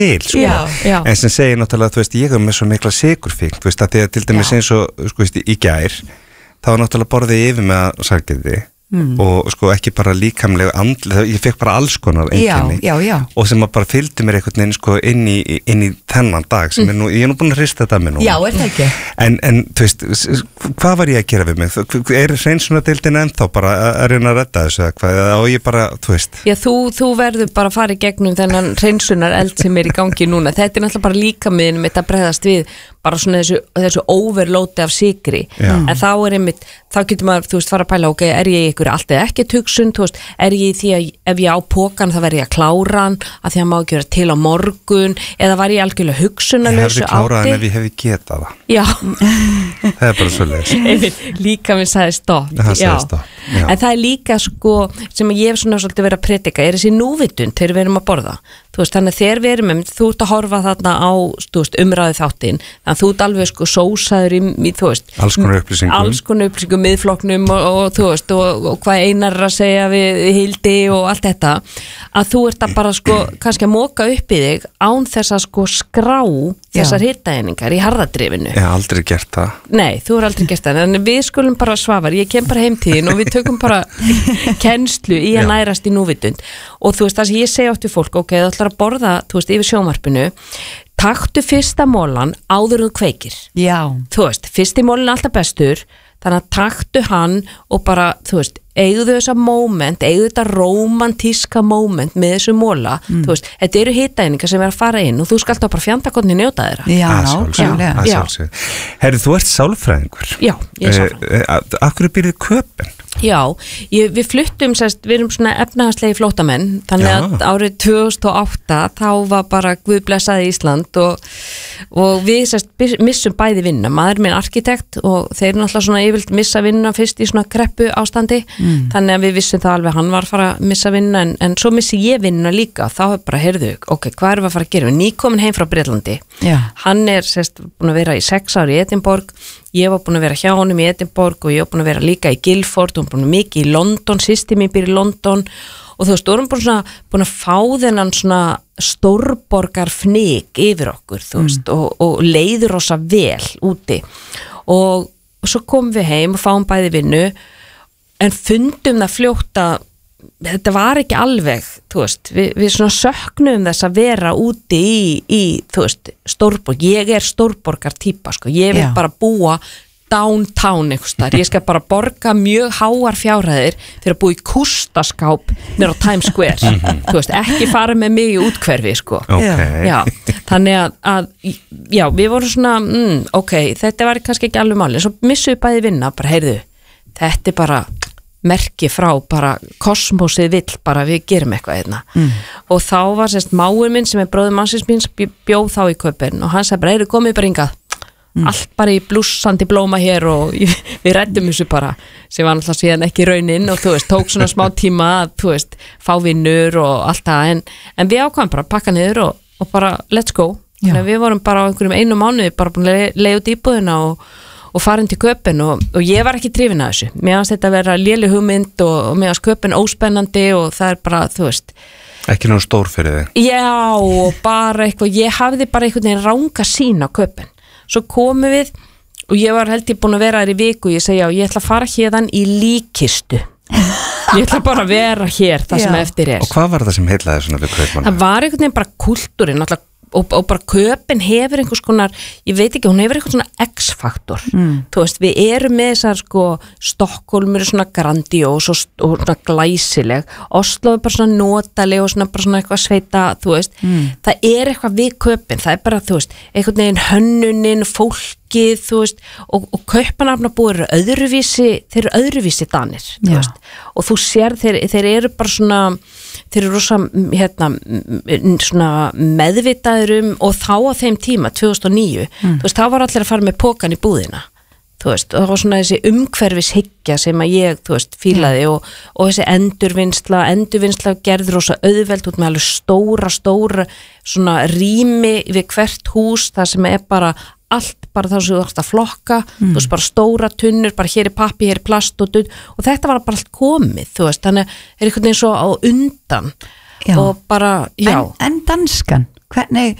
til sko. En sem segir náttúrulega, þú veist, ég með svo mikla sykurfíkn, þú veist, að því að til dæmis eins og, sko, veist, í gær þá var náttúrulega borðið yfir með sælgæti og sko ekki bara líkamlega andlega, ég fekk bara alls konar einkenni og sem að bara fylgdi mér einhvern veginn sko inn í þennan dag sem ég er nú búin að hrista þetta með nú. Já, er það ekki? En þú veist, hvað var ég að gera við mig? Er hreinsunardeildin ennþá bara að reyna að redda þessu eða hvað? Og ég bara, þú veist. Já, þú verður bara að fara í gegnum þennan hreinsunareld sem er í gangi núna. Þetta er náttúrulega bara líkaminn mitt að bregðast við bara svona þessu overlóti af sykri. En þá er einmitt, þá getur maður, þú veist, fara að pæla, ok, er ég ykkur allt eða ekki hugsun, þú veist, er ég í því að ef ég á pokan þá verð ég að klára hann að því að má ekki vera til á morgun eða var ég algjörlega hugsunarlausu átti. Ég hefði klárað hann ef ég hefði getað það. Já. Það er bara svoleiðis. Líka minn sagði stopp. Það sagði stopp. En það er líka sko sem ég hef svona svolítið verið að predika, er þessi núvitund þegar við erum að borða. Þú veist, þannig að þegar við erum þú ert að horfa þarna á, þú veist, umræðu þáttinn, þannig að þú ert alveg sko sósaður í þú veist, alls konar upplýsingum, miðflokknum og þú veist, og hvað Einar er að segja við Hildi og allt þetta, að þú ert að bara sko kannski að moka upp í þig án þess að sko skrá þessar hitaeiningar í harðadrifinu. Ég hef aldrei gert það. Nei, þú er aldrei gert það, en við skulum bara Svavar, ég kem bara heimtíðin og við tökum bara kennslu í að nærast í núvitund og þú veist, það sem ég segi átt við fólk, ok, þú ætlar að borða, þú veist, yfir sjónvarpinu, taktu fyrsta mólan áður þú kveikir. Já. Þú veist, fyrsti mólin er alltaf bestur, þannig að taktu hann og bara, þú veist, eigðu þessa moment, eigðu þetta romantíska moment með þessu móla, þú veist, þetta eru hitaeiningar sem er að fara inn og þú skalt bara fjandakotni njóta þeirra. Já, Herri, þú ert sálfræðingur. Já, ég er sálfræðingur. Af hverju býrðu Köben? Já, við fluttum, við erum svona efnahagslegi flóttamenn, þannig að árið 2008 þá var bara Guð blessaði Ísland og við missum bæði vinna, maður minn arkitekt og þeir náttúrulega svona yfirlt missa vinna fyrst í svona kreppu ástandi, þannig að við vissum það alveg, hann var að fara að missa vinna en svo missi ég vinna líka, þá er bara, heyrðu, ok, hvað erum við að fara að gera? Við nýkomin heim frá Bretlandi, hann er búin að vera í 6 ár í Edinborg, ég var búin að vera hjá honum í Edinborg og ég var búin að vera líka í Guildford og búin mikið í London, systir mín býr í London og þú veist, þú erum búin að fá þennan svona stórborgar fnyk yfir okkur, þú veist, og leiður rosa vel úti og svo komum við heim og fáum bæði vinnu en fundum það fljótt að þetta var ekki alveg, þú veist, við svona söknum þess að vera úti í þú veist, stórborg, ég er stórborgar típa, sko, ég vil bara búa downtown einhvers staðar, ég skal bara borga mjög háar fjárhæðir fyrir að búa í kústaskáp mér á Times Square, þú veist, ekki fara með mig í útkverfi, sko. Já, þannig að já, við vorum svona, ok, þetta var kannski ekki alveg máli, svo missum við bæði vinna, bara heyrðu, þetta er bara merki frá bara kosmosið vill bara við gerum eitthvað hérna og þá var mágur minn sem er bróðir mannsins míns bjóð þá í Köben og hann sagði bara, komið bara hingað allt bara í blússandi blóma hér og við reddum þessu bara sem var náttúrulega síðan ekki raunin og þú veist, tók svona smá tíma að, þú veist, fá vinnur og allt það en við ákvæmum bara að pakka niður og bara let's go, þannig að við vorum bara á einhverjum 1 mánuði bara búin að leiða út íbúðina og farin til Köben og ég var ekki drifin að þessu, mér fannst þetta að vera léleg hugmynd og mér fannst Köben óspennandi og það er bara, þú veist ekki nú stór fyrir þig. Já, og bara eitthvað, ég hafði bara einhvern veginn ranga sýn á Köben, svo komum við og ég var held ég búin að vera þar í viku og ég segja, ég ætla að fara hérðan í líkistu ég ætla bara að vera hér það sem eftir er. Og hvað var það sem heillaði svona við Kaupmann? Það var einhvern veginn bara kultúrin, náttúrulega og bara Köben hefur einhvers konar, ég veit ekki, hún hefur eitthvað svona X-faktor, þú veist, við erum með þessar sko, Stockholm eru svona grandiós og svona glæsileg, Oslo er bara svona notaleg og svona bara svona eitthvað sveita, þú veist, það er eitthvað við Köben, það er bara, þú veist, einhvern veginn hönnunin, fólkið, þú veist, og Kaupanhafnarbúar eru öðruvísi danir, þú veist, og þú sér, þeir eru bara svona, þeir eru rosa, svona meðvitaður og þá á þeim tíma, 2009, þú veist, þá var allir að fara með pokan í búðina, þú veist, og það var svona þessi umhverfishyggja sem að ég, þú veist, fílaði og þessi endurvinnsla gerði rosa auðveld út með alveg stóra svona rými við hvert hús, það sem er bara allt bara það sem þú ætti að flokka, þú veist, bara stóra tunnur, bara hér er pappi, hér er plast og þetta var bara allt komið, þú veist, þannig er einhvern veginn svo á undan og bara, En danskan, hvernig